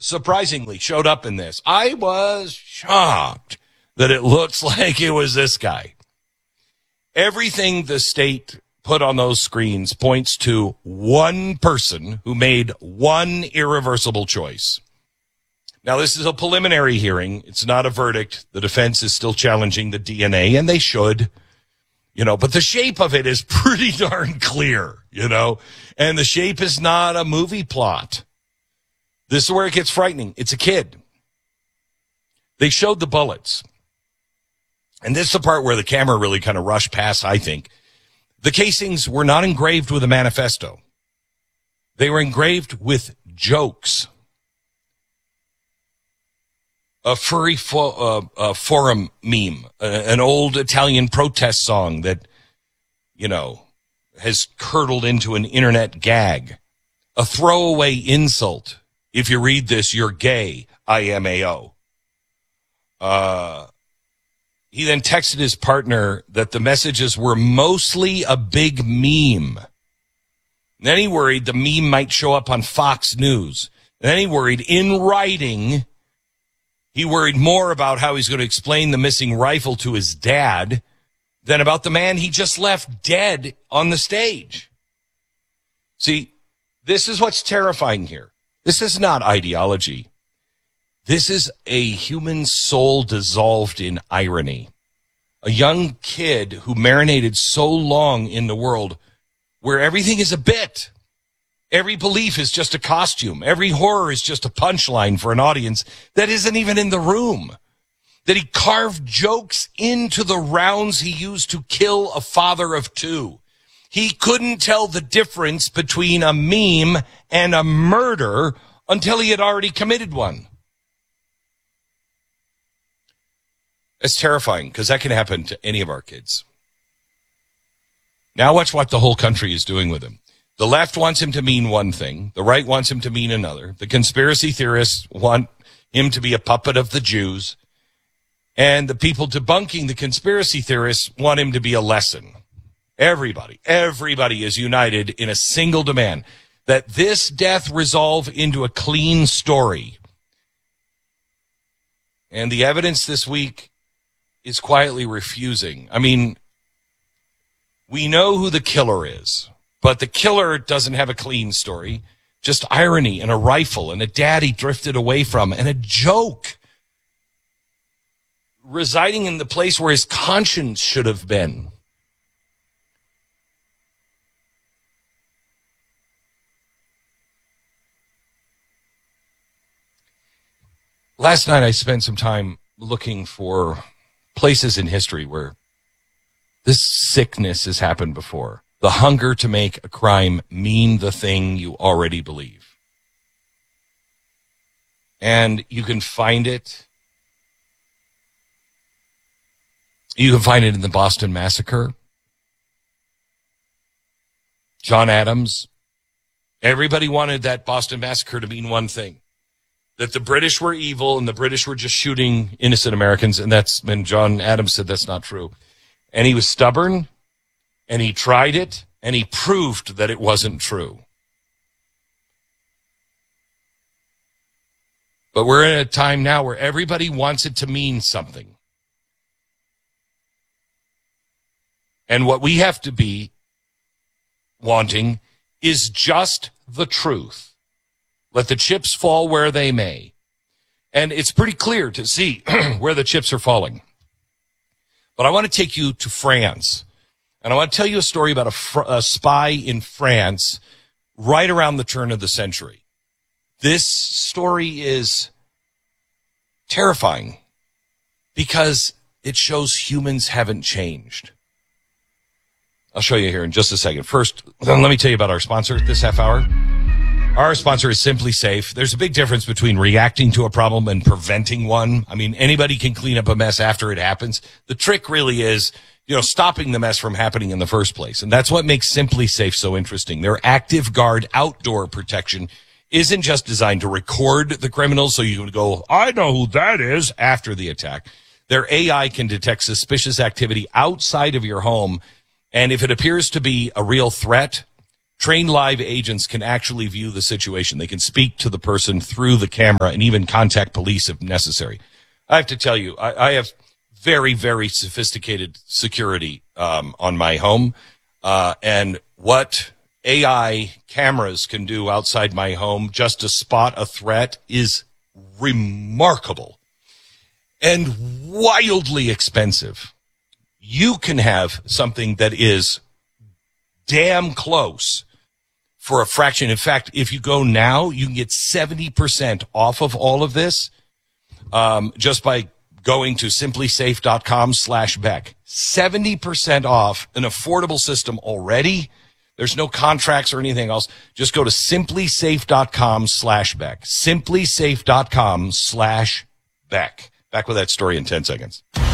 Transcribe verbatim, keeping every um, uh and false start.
surprisingly showed up in this. I was shocked that it looks like it was this guy. Everything the state put on those screens points to one person who made one irreversible choice. Now, this is a preliminary hearing. It's not a verdict. The defense is still challenging the D N A, and they should, you know, but the shape of it is pretty darn clear, you know, and the shape is not a movie plot. This is where it gets frightening. It's a kid. They showed the bullets. And this is the part where the camera really kind of rushed past, I think. The casings were not engraved with a manifesto. They were engraved with jokes. A furry fo- uh, uh, forum meme, uh, an old Italian protest song that, you know, has curdled into an internet gag. A throwaway insult. If you read this, you're gay, I M A O. Uh, he then texted his partner that the messages were mostly a big meme. Then he worried the meme might show up on Fox News. Then he worried in writing... He worried more about how he's going to explain the missing rifle to his dad than about the man he just left dead on the stage. See, this is what's terrifying here. This is not ideology. This is a human soul dissolved in irony. A young kid who marinated so long in the world where everything is a bit. Every belief is just a costume. Every horror is just a punchline for an audience that isn't even in the room. That he carved jokes into the rounds he used to kill a father of two. He couldn't tell the difference between a meme and a murder until he had already committed one. It's terrifying because that can happen to any of our kids. Now watch what the whole country is doing with him. The left wants him to mean one thing. The right wants him to mean another. The conspiracy theorists want him to be a puppet of the Jews. And the people debunking the conspiracy theorists want him to be a lesson. Everybody, everybody is united in a single demand that this death resolve into a clean story. And the evidence this week is quietly refusing. I mean, we know who the killer is. But the killer doesn't have a clean story, just irony and a rifle and a dad he drifted away from and a joke residing in the place where his conscience should have been. Last night I spent some time looking for places in history where this sickness has happened before. The hunger to make a crime mean the thing you already believe. And you can find it. You can find it in the Boston Massacre. John Adams. Everybody wanted that Boston Massacre to mean one thing. That the British were evil and the British were just shooting innocent Americans. And that's when John Adams said that's not true. And he was stubborn. And he tried it, and he proved that it wasn't true. But we're in a time now where everybody wants it to mean something. And what we have to be wanting is just the truth. Let the chips fall where they may. And it's pretty clear to see where the chips are falling. But I want to take you to France. And I want to tell you a story about a, fr- a spy in France right around the turn of the century. This story is terrifying because it shows humans haven't changed. I'll show you here in just a second. First, let me tell you about our sponsor this half hour. Our sponsor is Simply Safe. There's a big difference between reacting to a problem and preventing one. I mean, anybody can clean up a mess after it happens. The trick really is, you know, stopping the mess from happening in the first place. And that's what makes Simply Safe so interesting. Their Active Guard outdoor protection isn't just designed to record the criminals so you can go, I know who that is, after the attack. Their A I can detect suspicious activity outside of your home. And if it appears to be a real threat, Trained live agents can actually view the situation. They can speak to the person through the camera and even contact police if necessary. I have to tell you, I, I have very, very sophisticated security um, on my home. Uh, and what A I cameras can do outside my home just to spot a threat is remarkable and wildly expensive. You can have something that is damn close for a fraction. In fact, if you go now, you can get seventy percent off of all of this um, just by going to simplysafe.com slash Beck. seventy percent off an affordable system already. There's no contracts or anything else. Just go to simplysafe.com slash Beck. simplysafe.com slash Beck. Back with that story in ten seconds.